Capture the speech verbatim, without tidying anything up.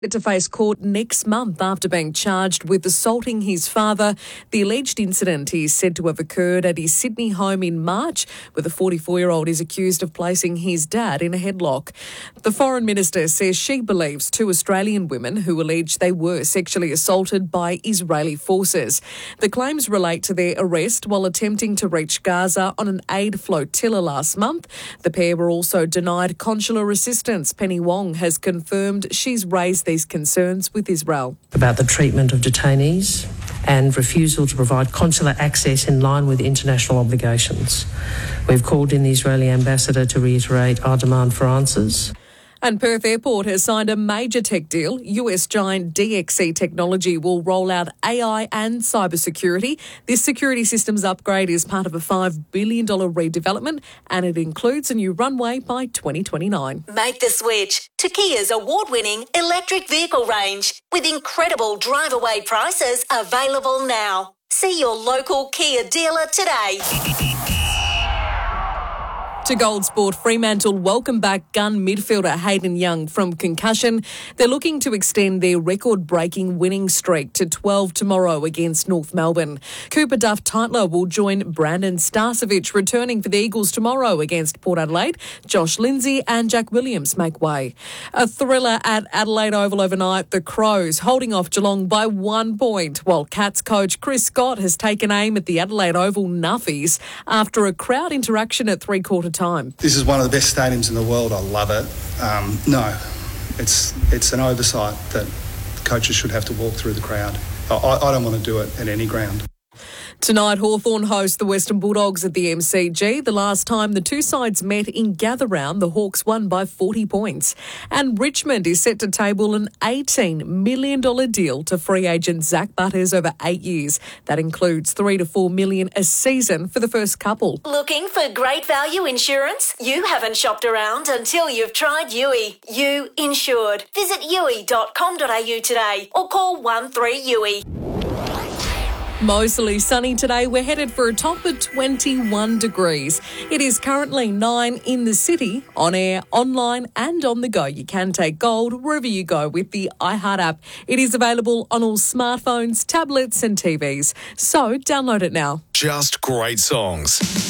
To face court next month after being charged with assaulting his father. The alleged incident is said to have occurred at his Sydney home in March, where the forty-four-year-old is accused of placing his dad in a headlock. The Foreign Minister says she believes two Australian women who allege they were sexually assaulted by Israeli forces. The claims relate to their arrest while attempting to reach Gaza on an aid flotilla last month. The pair were also denied consular assistance. Penny Wong has confirmed she's raised these concerns with Israel. About the treatment of detainees and refusal to provide consular access in line with international obligations. We've called in the Israeli ambassador to reiterate our demand for answers. And Perth Airport has signed a major tech deal. U S giant D X C Technology will roll out A I and cybersecurity. This security systems upgrade is part of a five billion dollars redevelopment, and it includes a new runway by twenty twenty-nine. Make the switch to Kia's award-winning electric vehicle range with incredible drive-away prices available now. See your local Kia dealer today. To Gold Sport, Fremantle welcome back gun midfielder Hayden Young from concussion. They're looking to extend their record-breaking winning streak to twelve tomorrow against North Melbourne. Cooper Duff-Tytler will join Brandon Starcevich returning for the Eagles tomorrow against Port Adelaide. Josh Lindsay and Jack Williams make way. A thriller at Adelaide Oval overnight. The Crows holding off Geelong by one point, while Cats coach Chris Scott has taken aim at the Adelaide Oval Nuffies after a crowd interaction at three-quarter time. This is one of the best stadiums in the world. I love it. Um, no, it's it's an oversight that coaches should have to walk through the crowd. I, I don't want to do it at any ground. Tonight, Hawthorn host the Western Bulldogs at the M C G. The last time the two sides met in Gather Round, the Hawks won by forty points. And Richmond is set to table an eighteen million dollars deal to free agent Zach Butters over eight years. That includes three to four million dollars a season for the first couple. Looking for great value insurance? You haven't shopped around until you've tried U I. You insured. Visit u i dot com dot a u today or call one three U I. Mostly sunny today. We're headed for a top of twenty-one degrees. It is currently nine in the city, on air, online and on the go. You can take Gold wherever you go with the iHeart app. It is available on all smartphones, tablets and T Vs. So download it now. Just great songs.